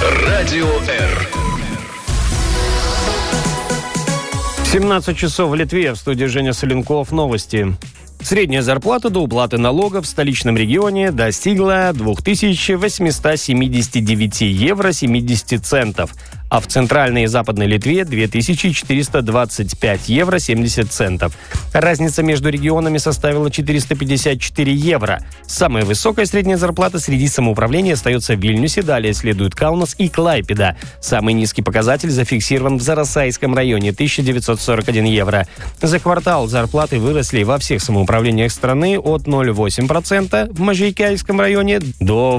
Радио Р. 17 часов в Литве. В студии Женя Соленков. Новости. Средняя зарплата до уплаты налогов в столичном регионе достигла 2879 евро 70 центов, а в центральной и западной Литве 2425 евро 70 центов. Разница между регионами составила 454 евро. Самая высокая средняя зарплата среди самоуправлений остается в Вильнюсе, далее следуют Каунас и Клайпеда. Самый низкий показатель зафиксирован в Зарасайском районе – 1941 евро. За квартал зарплаты выросли во всех самоуправлениях страны от 0,8% в Можайкяйском районе до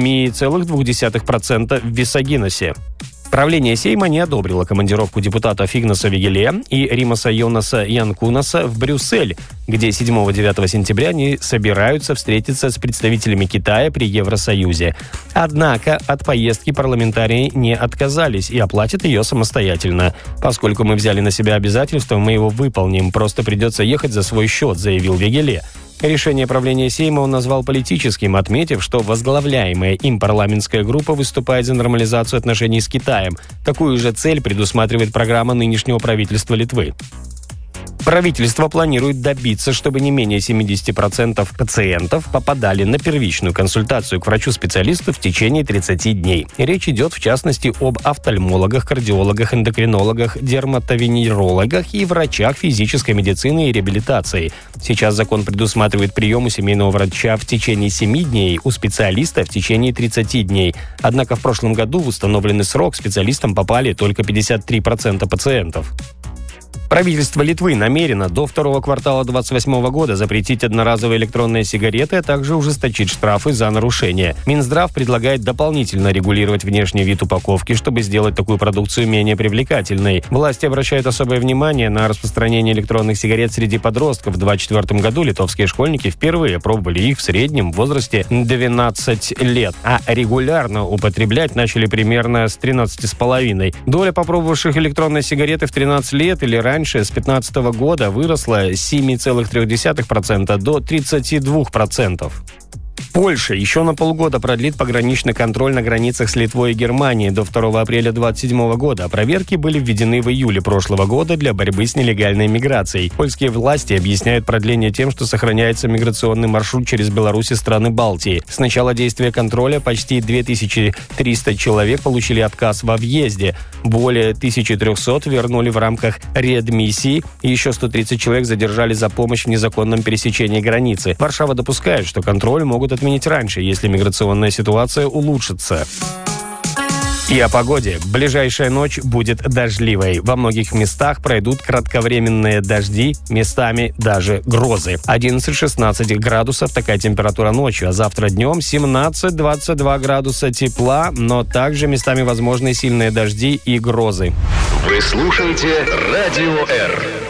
8,2% в Висагиносе. Правление Сейма не одобрило командировку депутатов Игнаса Вигеле и Римаса Йонаса Янкунаса в Брюссель, где 7-9 сентября они собираются встретиться с представителями Китая при Евросоюзе. Однако от поездки парламентарии не отказались и оплатят ее самостоятельно. «Поскольку мы взяли на себя обязательства, мы его выполним, просто придется ехать за свой счет», заявил Вигеле. Решение правления Сейма он назвал политическим, отметив, что возглавляемая им парламентская группа выступает за нормализацию отношений с Китаем. Такую же цель предусматривает программа нынешнего правительства Литвы. Правительство планирует добиться, чтобы не менее 70% пациентов попадали на первичную консультацию к врачу-специалисту в течение 30 дней. Речь идет, в частности, об офтальмологах, кардиологах, эндокринологах, дерматовенерологах и врачах физической медицины и реабилитации. Сейчас закон предусматривает прием у семейного врача в течение 7 дней, у специалиста в течение 30 дней. Однако в прошлом году в установленный срок специалистам попали только 53% пациентов. Правительство Литвы намерено до второго квартала 2028 года запретить одноразовые электронные сигареты, а также ужесточить штрафы за нарушение. Минздрав предлагает дополнительно регулировать внешний вид упаковки, чтобы сделать такую продукцию менее привлекательной. Власти обращают особое внимание на распространение электронных сигарет среди подростков. В 2024 году литовские школьники впервые пробовали их в среднем в возрасте 12 лет, а регулярно употреблять начали примерно с 13,5. Доля попробовавших электронные сигареты в 13 лет или раньше с 2015 года выросла с 7,3% до 32%. Польша еще на полгода продлит пограничный контроль на границах с Литвой и Германией до 2 апреля 2027 года. Проверки были введены в июле прошлого года для борьбы с нелегальной миграцией. Польские власти объясняют продление тем, что сохраняется миграционный маршрут через Беларусь и страны Балтии. С начала действия контроля почти 2300 человек получили отказ во въезде. Более 1300 вернули в рамках реадмиссии. И еще 130 человек задержали за помощь в незаконном пересечении границы. Варшава допускает, что контроль могут отменить раньше, если миграционная ситуация улучшится. И о погоде. Ближайшая ночь будет дождливой. Во многих местах пройдут кратковременные дожди, местами даже грозы. 11-16 градусов такая температура ночью, а завтра днем 17-22 градуса тепла, но также местами возможны сильные дожди и грозы. Вы слушаете Радио Р.